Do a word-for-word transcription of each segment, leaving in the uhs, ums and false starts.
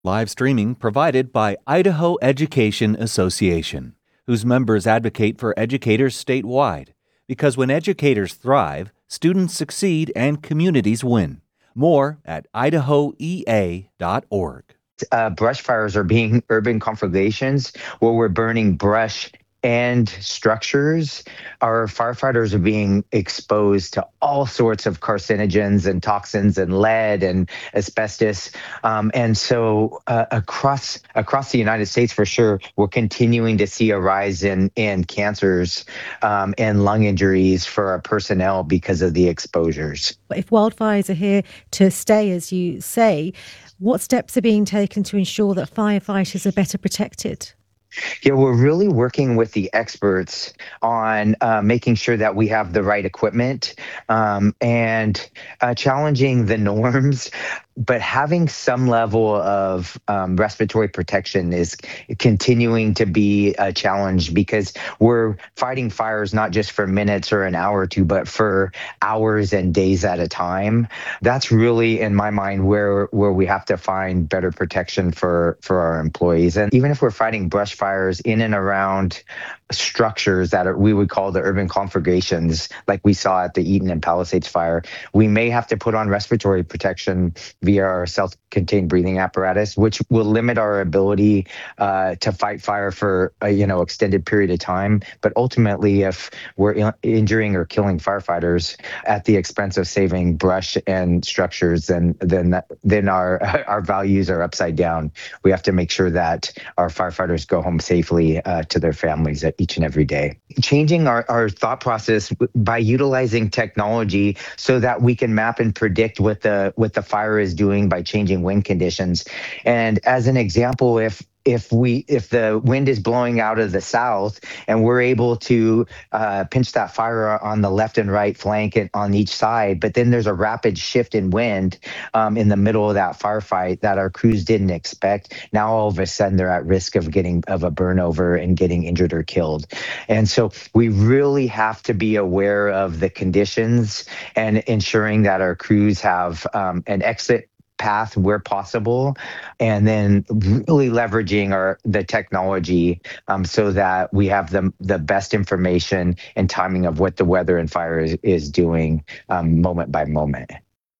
Live streaming provided by Idaho Education Association, whose members advocate for educators statewide. Because when educators thrive, students succeed and communities win. More at idaho e a dot org. Uh, brush fires are being urban conflagrations where we're burning brush and structures. Our firefighters are being exposed to all sorts of carcinogens and toxins and lead and asbestos. Um, and so uh, across across the United States, for sure, we're continuing to see a rise in, in cancers um, and lung injuries for our personnel because of the exposures. If wildfires are here to stay, as you say, what steps are being taken to ensure that firefighters are better protected? Yeah, we're really working with the experts on uh, making sure that we have the right equipment um, and uh, challenging the norms. But having some level of um, respiratory protection is continuing to be a challenge because we're fighting fires not just for minutes or an hour or two, but for hours and days at a time. That's really, in my mind, where where we have to find better protection for, for our employees. And even if we're fighting brush fires in and around structures that are, we would call the urban conflagrations, like we saw at the Eaton and Palisades fire, we may have to put on respiratory protection via our self-contained breathing apparatus, which will limit our ability uh, to fight fire for a you know extended period of time. But ultimately, if we're in- injuring or killing firefighters at the expense of saving brush and structures, then then that, then our our values are upside down. We have to make sure that our firefighters go home safely uh, to their families each and every day. Changing our, our thought process by utilizing technology so that we can map and predict what the what the fire is doing by changing wind conditions. And as an example, if if we if the wind is blowing out of the south and we're able to uh, pinch that fire on the left and right flank and on each side, but then there's a rapid shift in wind um, in the middle of that firefight that our crews didn't expect. Now all of a sudden they're at risk of getting of a burnover and getting injured or killed. And so we really have to be aware of the conditions and ensuring that our crews have um, an exit path where possible, and then really leveraging our the technology um, so that we have the the best information and timing of what the weather and fire is, is doing um, moment by moment.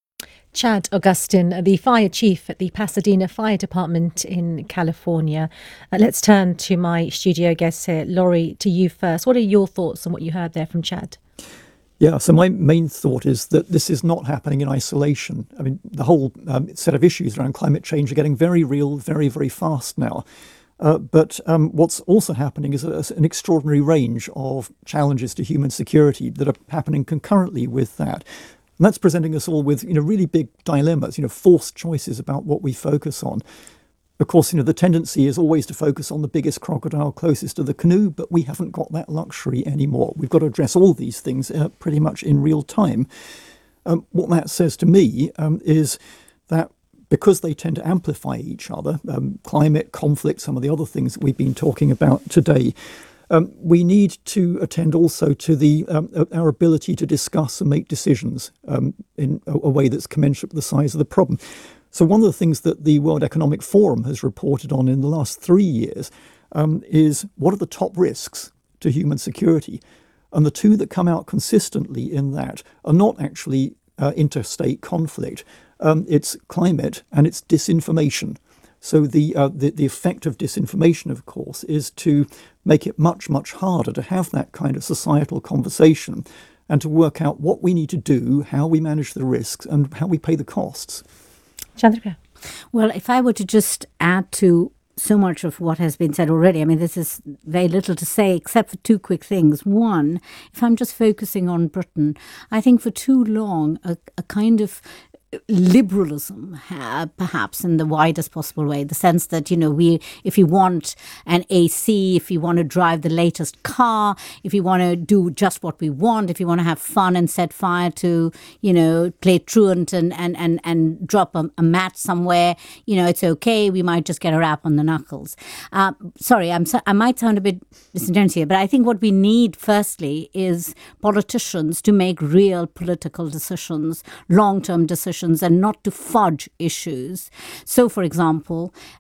Chad Augustin, the fire chief at the Pasadena Fire Department in California. Uh, let's turn to my studio guests here. Laurie, to you first. What are your thoughts on what you heard there from Chad? Yeah, so my main thought is that this is not happening in isolation. I mean, the whole um, set of issues around climate change are getting very real, very, very fast now. Uh, but um, what's also happening is a, an extraordinary range of challenges to human security that are happening concurrently with that. And that's presenting us all with, you know, really big dilemmas, you know, forced choices about what we focus on. Of course, you know, the tendency is always to focus on the biggest crocodile closest to the canoe, but we haven't got that luxury anymore. We've got to address all these things uh, pretty much in real time. Um, what that says to me um, is that because they tend to amplify each other, um, climate, conflict, some of the other things that we've been talking about today, um, we need to attend also to the um, our ability to discuss and make decisions um, in a, a way that's commensurate with the size of the problem. So one of the things that the World Economic Forum has reported on in the last three years um, is what are the top risks to human security? And the two that come out consistently in that are not actually uh, interstate conflict. Um, it's climate and it's disinformation. So the, uh, the the effect of disinformation, of course, is to make it much, much harder to have that kind of societal conversation and to work out what we need to do, how we manage the risks and how we pay the costs. Chandrika. Well, if I were to just add to so much of what has been said already, I mean, this is very little to say except for two quick things. One, if I'm just focusing on Britain, I think for too long, a, a kind of liberalism, uh, perhaps in the widest possible way, the sense that, you know, we, if you want an A C, if you want to drive the latest car, if you want to do just what we want, if you want to have fun and set fire to, you know, play truant and, and, and, and drop a, a mat somewhere, you know, it's okay. We might just get a rap on the knuckles. Uh, sorry, I'm so, I might sound a bit disingenuous here, but I think what we need firstly is politicians to make real political decisions, long-term decisions, positions and not to fudge issues. So, for example,